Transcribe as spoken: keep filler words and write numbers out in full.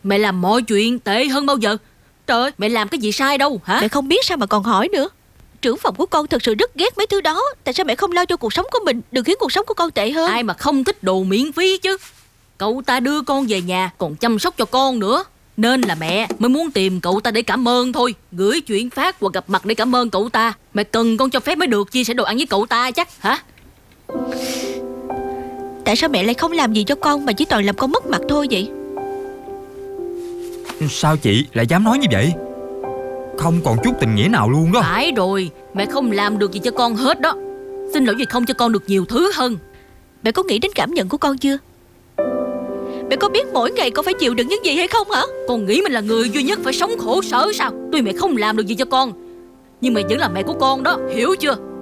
Mẹ làm mọi chuyện tệ hơn bao giờ. Trời ơi, mẹ làm cái gì sai đâu hả? Mẹ không biết sao mà còn hỏi nữa. Trưởng phòng của con thật sự rất ghét mấy thứ đó. Tại sao mẹ không lo cho cuộc sống của mình, đừng khiến cuộc sống của con tệ hơn? Ai mà không thích đồ miễn phí chứ. Cậu ta đưa con về nhà còn chăm sóc cho con nữa. Nên là mẹ mới muốn tìm cậu ta để cảm ơn thôi. Gửi chuyển phát hoặc gặp mặt để cảm ơn cậu ta. Mẹ cần con cho phép mới được chia sẻ đồ ăn với cậu ta chắc hả? Tại sao mẹ lại không làm gì cho con mà chỉ toàn làm con mất mặt thôi vậy? Sao chị lại dám nói như vậy? Không còn chút tình nghĩa nào luôn đó. Phải rồi, mẹ không làm được gì cho con hết đó. Xin lỗi vì không cho con được nhiều thứ hơn. Mẹ có nghĩ đến cảm nhận của con chưa? Mẹ có biết mỗi ngày con phải chịu đựng những gì hay không hả? Con nghĩ mình là người duy nhất phải sống khổ sở sao? Tuy mẹ không làm được gì cho con, nhưng mẹ vẫn là mẹ của con đó, hiểu chưa?